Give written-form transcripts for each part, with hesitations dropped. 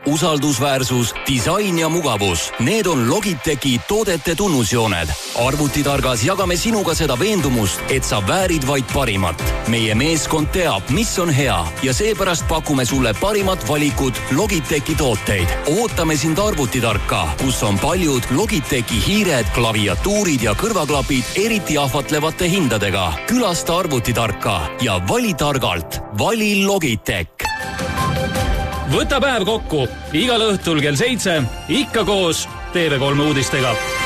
usaldusväärsus, disain ja mugavus. Need on Logitechi toodete tunnusjooned. Arvutitargas jagame sinuga seda veendumust, et sa väärid vaid parimat. Meie meeskond teab, mis on hea ja seepärast pakume sulle parimat valikut Logitechi tooteid. Ootame sind Arvutitarka, kus on paljud Logitechi hiired, klaviatuurid ja kõrvaklapid eriti ahvatlevate hindadega. Külasta Arvutitarka ja vali targalt. Vali Logitech. Võta päev kokku. Igal õhtul kell 7. Ikka koos TV3 uudistega.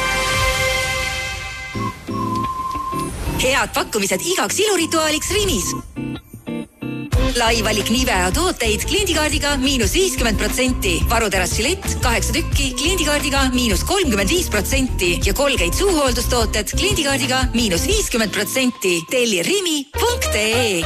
Head pakkumised igaks ilurituaaliks Rimis. Lai valik Nivea tooteid kliendikaardiga -50%. Varuterassilett 8 tükki kliendikaardiga -35% ja Colgate suuhooldustooted kliendikaardiga -50%. Telli rimi.ee.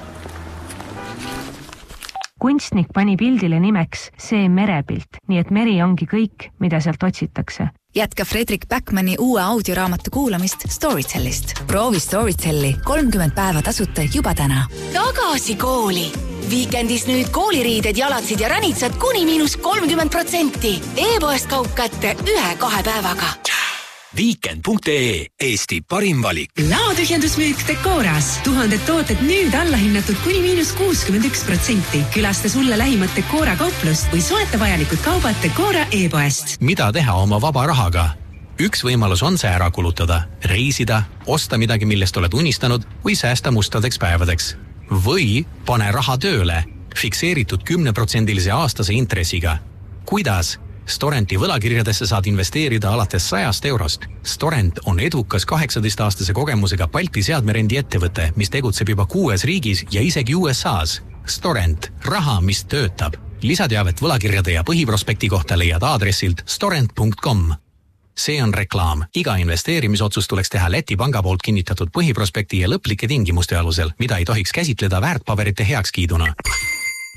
Kunstnik pani pildile nimeks see merepilt, nii et meri ongi kõik, mida sealt otsitakse. Jätka Fredrik Backmani uue audioraamatu kuulamist Storytellist. Proovi Storytelli 30 päeva tasuta juba täna. Tagasi kooli. Viikendis nüüd kooliriided, jalatsid ja ränitsad kuni -30%. E-poest kaup kätte 1-2 päevaga. Weekend.ee, Eesti parim valik. Laotühjendusmüük Decoras. 1000 tooted nüüd allahinnatud kuni -61%. Külasta sulle lähimat Decora kauplust või soeta vajalikud kaubad Decora e-poest. Mida teha oma vaba rahaga? Üks võimalus on see ära kulutada, reisida, osta midagi, millest oled unistanud või säästa mustadeks päevadeks. Või pane raha tööle, fikseeritud 10% aastase intressiga. Kuidas? Storenti võlakirjadesse saad investeerida alates 100 eurost. Storent on edukas 18-aastase kogemusega Balti seadmerendi ettevõte, mis tegutseb juba 6 riigis ja isegi USAs. Storent, raha, mis töötab. Lisateavet võlakirjade ja põhiprospekti kohta leiad aadressilt storent.com. See on reklaam. Iga investeerimisotsus tuleks teha Läti panga poolt kinnitatud põhiprospekti ja lõplike tingimuste alusel, mida ei tohiks käsitleda väärtpaberite heakskiiduna.